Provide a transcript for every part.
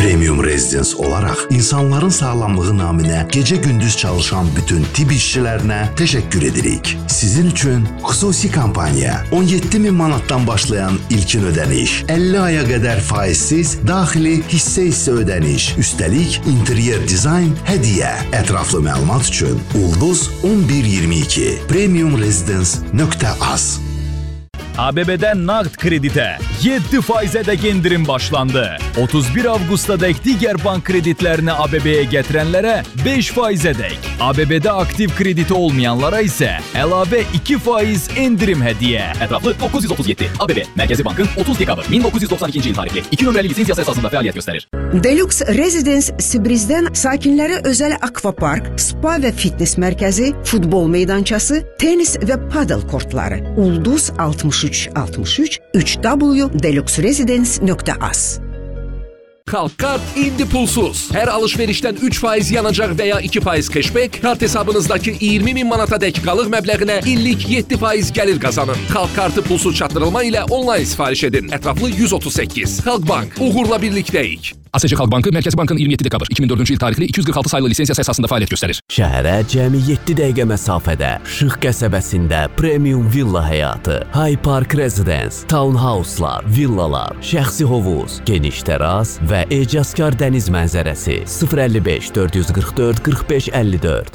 Premium Residence olaraq insanların sağlamlığı naminə gecə-gündüz çalışan bütün tibb işçilərinə təşəkkür edirik. Sizin üçün xüsusi kampaniya 17.000 manatdan başlayan ilkin ödəniş, 50 aya qədər faizsiz daxili hissə ödəniş, üstəlik interyer dizayn hədiyyə. Ətraflı məlumat üçün Ulduz 1122 premiumresidence.az. ABB'den nağd kredite 7% dek indirim başlandı. 31 Avgust'a dek diğer bank kreditlerini ABB'ye getirenlere 5% dek. ABB'de aktif krediti olmayanlara ise elave 2% indirim hediye. Etraflı 937 ABB Merkezi Bank'ın 30 dekabr 1992 yıl tarihli 2 nömrəli lisensiyası esasında fəaliyyət göstərir. Deluxe Residence Sibriz'den sakinlərə özəl akvapark, spa və fitness mərkəzi, futbol meydançası, tenis və padel kortları. Ulduz 6363 www.deluxeresidence.az. Kalkkart indi pulsuz. Her alışverişten 3% yanacaq veya 2% cashback, kart hesabınızdaki 20.000 manata dek qalıq məbləğinə illik 7% gəlir qazanın. Kalkkartı pulsuz çatdırılma ilə online sifariş edin. Ətraflı 138. Xalqbank, uğurla birlikdəyik. ASC Xalq Bankı Mərkəzi Bankın 27 dekabr 2004-cü il tarixli 246 sayılı lisensiyası əsasında fəaliyyət göstərir. Şəhərə cəmi 7 dəqiqə məsafədə Şıx qəsəbəsində premium villa həyatı, High Park Residence, townhouse'lar, villalar, şəxsi hovuz, geniş təras və ecazkar dəniz mənzərəsi 055 444 45 54.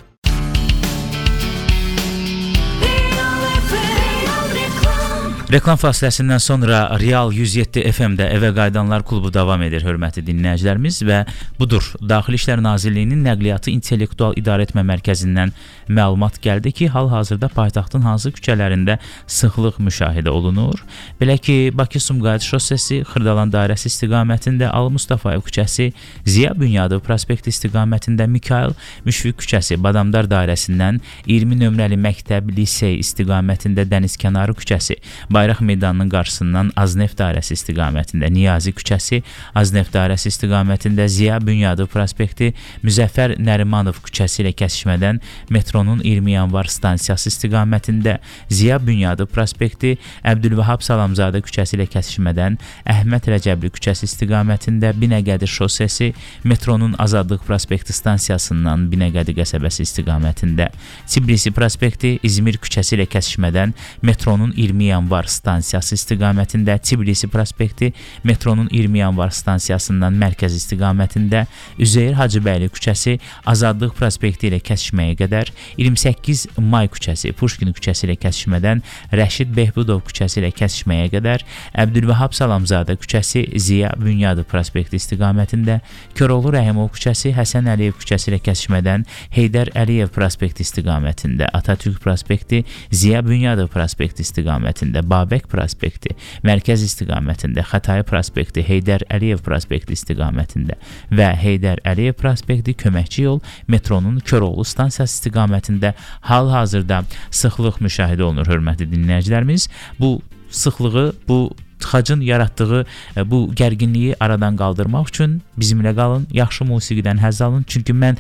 Reklam fasiləsindən sonra Real 107 FM-də Evə Qayıdanlar klubu davam edir, hörmətli dinləyicilərimiz, və budur, Daxili İşlər Nazirliyinin Nəqliyyatı İntellektual İdarəetmə Mərkəzindən məlumat gəldi ki, hal-hazırda paytaxtın hansı küçələrində sıxlıq müşahidə olunur. Belə ki, Bakı-Sumqayıt şossesi, Xırdalan dairəsi istiqamətində Ali Mustafayev küçəsi, Ziya Bünyadov prospekti istiqamətində Mikail Müşfiq küçəsi, Badamdar dairəsindən 20 nömrəli məktəb lisey istiqamətində Dənizkənarı küçəsi, Bayraq meydanının qarşısından Azneft dairəsi istiqamətində Niyazi küçəsi, Azneft dairəsi istiqamətində Ziya Bünyadov prospekti, Müzəffər Nərimanov küçəsi ilə kəsişmədən metronun 20 yanvar stansiyası istiqamətində Ziya Bünyadov prospekti, Əbdülvahab Salamzadə küçəsi ilə kəsişmədən Əhməd Rəcəbli küçəsi istiqamətində Binəqədi şossesi, metronun Azadlıq prospekti stansiyasından Binəqədi qəsəbəsi istiqamətində Tiblisi prospekti, İzmir küçəsi ilə kəsişmədən metronun 20 yanvar stansiyası istiqamətində Tiblisi prospekti, metronun 20 yanvar stansiyasından Mərkəz istiqamətində Üzeyir Hacıbəyli küçəsi, Azadlıq prospekti ilə kəsişməyə qədər 28 May küçəsi, Puşkin küçəsi ilə kəsişmədən Rəşid Behbudov küçəsi ilə kəsişməyə qədər Əbdülvahab Salamzadə küçəsi, Ziya Bünyadov prospekti istiqamətində Köroğlu Rəhimov küçəsi, Həsən Əliyev küçəsi ilə kəsişmədən Heydər Əliyev prospekti istiqamətində Atatürk prospekti, Ziya Bünyadov prospekti istiqamətində Babək prospekti, Mərkəz istiqamətində Xətai prospekti, Heydər Əliyev prospekti istiqamətində və Heydər Əliyev prospekti köməkçi yol metronun Köroğlu stansiyası istiqamətində hal-hazırda sıxlıq müşahidə olunur, hörmətli dinləyicilərimiz. Bu sıxlığı, bu tıxacın yaratdığı bu gərginliyi aradan qaldırmaq üçün bizimlə qalın, yaxşı musiqidən həzz alın. Çünki mən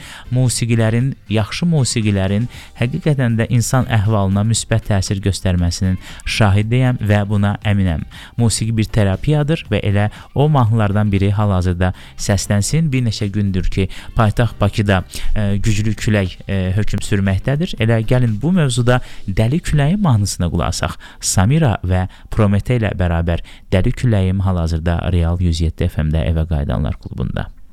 yaxşı musiqilərin həqiqətən də insan əhvalına müsbət təsir göstərməsinin şahidiyəm və buna əminəm. Musiqi bir terapiyadır və elə o mahnılardan biri hal-hazırda səslənsin. Bir neçə gündür ki, paytaxt Bakıda güclü külək hökm sürməkdədir. Elə gəlin bu mövzuda Dəli Küləyin mahnısına qulaq asaq. Samira və Promete ilə bərabər Dəli Küləyim hal-hazırda Real 107 FM-də Evə Qayıdanlar klubunda.